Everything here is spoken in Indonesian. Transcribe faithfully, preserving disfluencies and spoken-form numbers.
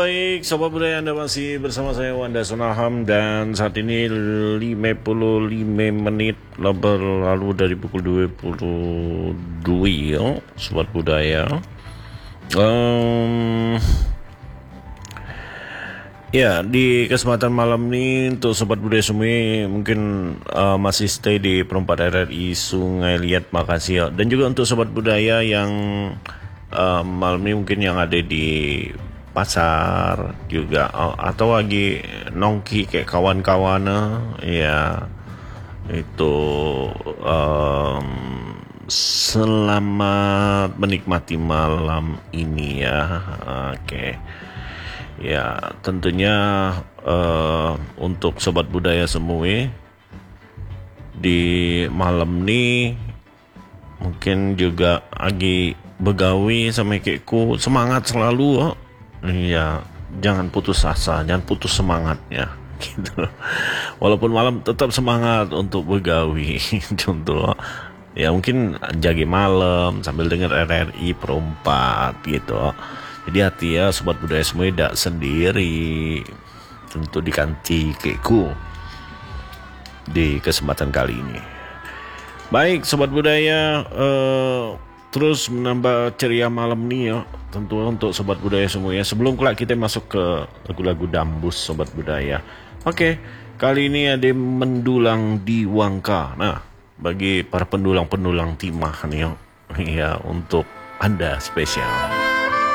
Baik, Sobat Budaya, Anda masih bersama saya Wanda Sonaham. Dan saat ini lima puluh lima menit berlalu dari pukul dua puluh dua ya, Sobat Budaya. um, Ya, di kesempatan malam ini untuk Sobat Budaya semua mungkin uh, masih stay di Perempat R R I Sungai Liat, makasih ya. Dan juga untuk Sobat Budaya yang uh, malam ini mungkin yang ada di pasar juga, uh, atau lagi nongki kayak kawan-kawan, ya itu um, selamat menikmati malam ini ya. Oke. Okay. Ya, tentunya uh, untuk Sobat Budaya semua di malam ini mungkin juga lagi begawi sama kekku, semangat selalu. Oh. Ya, jangan putus asa, jangan putus semangatnya gitu. Walaupun malam tetap semangat untuk begawi. Contoh ya mungkin jaga malam sambil dengar R R I Perempat gitu. Jadi hati ya Sobat Budaya semua tidak sendiri, tentu diganti keku di kesempatan kali ini. Baik Sobat Budaya, eh, terus menambah ceria malam nih ya, tentu untuk Sobat Budaya semua ya. Sebelum kelak kita masuk ke lagu-lagu dambus Sobat Budaya. Oke, kali ini ada mendulang di Wangka. Nah, bagi para pendulang-pendulang timah nih ya, ya untuk Anda spesial.